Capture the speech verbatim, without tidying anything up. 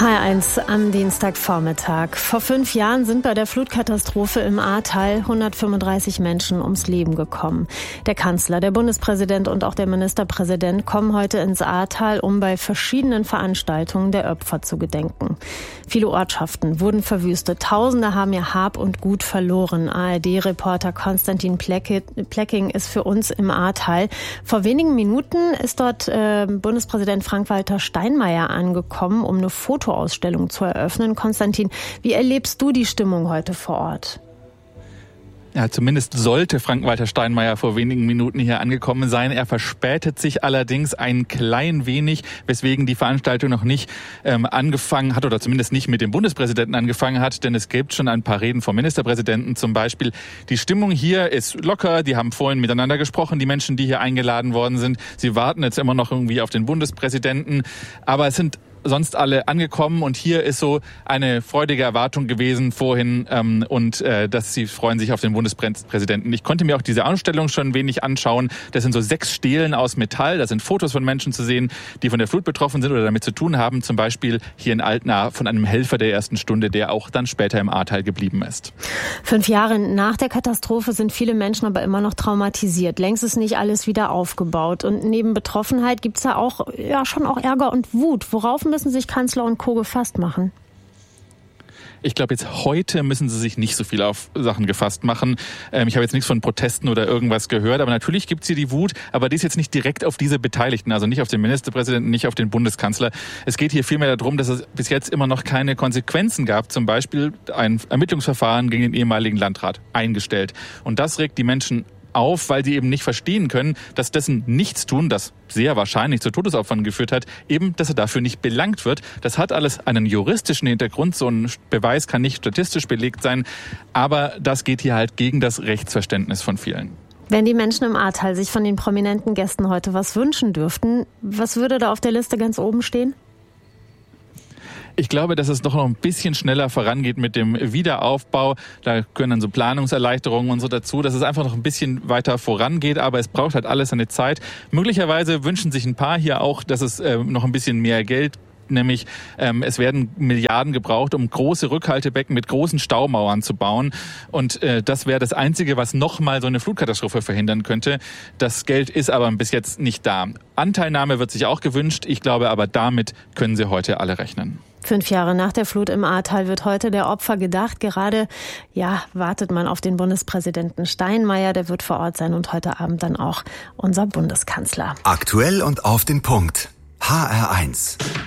H R eins am Dienstagvormittag. Vor fünf Jahren sind bei der Flutkatastrophe im Ahrtal hundertfünfunddreißig Menschen ums Leben gekommen. Der Kanzler, der Bundespräsident und auch der Ministerpräsident kommen heute ins Ahrtal, um bei verschiedenen Veranstaltungen der Opfer zu gedenken. Viele Ortschaften wurden verwüstet. Tausende haben ihr Hab und Gut verloren. A R D-Reporter Konstantin Plecking ist für uns im Ahrtal. Vor wenigen Minuten ist dort äh, Bundespräsident Frank-Walter Steinmeier angekommen, um eine Fotoausstellung zu eröffnen. Konstantin, wie erlebst du die Stimmung heute vor Ort? Ja, zumindest sollte Frank-Walter Steinmeier vor wenigen Minuten hier angekommen sein. Er verspätet sich allerdings ein klein wenig, weswegen die Veranstaltung noch nicht ähm, angefangen hat oder zumindest nicht mit dem Bundespräsidenten angefangen hat, denn es gibt schon ein paar Reden vom Ministerpräsidenten zum Beispiel. Die Stimmung hier ist locker, die haben vorhin miteinander gesprochen, die Menschen, die hier eingeladen worden sind. Sie warten jetzt immer noch irgendwie auf den Bundespräsidenten, aber es sind sonst alle angekommen und hier ist so eine freudige Erwartung gewesen vorhin ähm, und äh, dass sie freuen sich auf den Bundespräsidenten. Ich konnte mir auch diese Ausstellung schon ein wenig anschauen. Das sind so sechs Stelen aus Metall, da sind Fotos von Menschen zu sehen, die von der Flut betroffen sind oder damit zu tun haben. Zum Beispiel hier in Altena von einem Helfer der ersten Stunde, der auch dann später im Ahrtal geblieben ist. Fünf Jahre nach der Katastrophe sind viele Menschen aber immer noch traumatisiert. Längst ist nicht alles wieder aufgebaut und neben Betroffenheit gibt es ja auch ja schon auch Ärger und Wut. Worauf müssen sich Kanzler und Co. gefasst machen? Ich glaube, jetzt heute müssen sie sich nicht so viel auf Sachen gefasst machen. Ähm, ich habe jetzt nichts von Protesten oder irgendwas gehört, aber natürlich gibt es hier die Wut, aber die ist jetzt nicht direkt auf diese Beteiligten, also nicht auf den Ministerpräsidenten, nicht auf den Bundeskanzler. Es geht hier vielmehr darum, dass es bis jetzt immer noch keine Konsequenzen gab, zum Beispiel ein Ermittlungsverfahren gegen den ehemaligen Landrat eingestellt. Und das regt die Menschen auf, weil sie eben nicht verstehen können, dass dessen Nichtstun, das sehr wahrscheinlich zu Todesopfern geführt hat, eben, dass er dafür nicht belangt wird. Das hat alles einen juristischen Hintergrund. So ein Beweis kann nicht statistisch belegt sein. Aber das geht hier halt gegen das Rechtsverständnis von vielen. Wenn die Menschen im Ahrtal sich von den prominenten Gästen heute was wünschen dürften, was würde da auf der Liste ganz oben stehen? Ich glaube, dass es doch noch ein bisschen schneller vorangeht mit dem Wiederaufbau. Da können dann so Planungserleichterungen und so dazu, dass es einfach noch ein bisschen weiter vorangeht. Aber es braucht halt alles seine Zeit. Möglicherweise wünschen sich ein paar hier auch, dass es äh, noch ein bisschen mehr Geld Nämlich ähm, es werden Milliarden gebraucht, um große Rückhaltebecken mit großen Staumauern zu bauen. Und äh, das wäre das Einzige, was nochmal so eine Flutkatastrophe verhindern könnte. Das Geld ist aber bis jetzt nicht da. Anteilnahme wird sich auch gewünscht. Ich glaube aber, damit können sie heute alle rechnen. Fünf Jahre nach der Flut im Ahrtal wird heute der Opfer gedacht. Gerade, ja, wartet man auf den Bundespräsidenten Steinmeier. Der wird vor Ort sein und heute Abend dann auch unser Bundeskanzler. Aktuell und auf den Punkt. H R eins.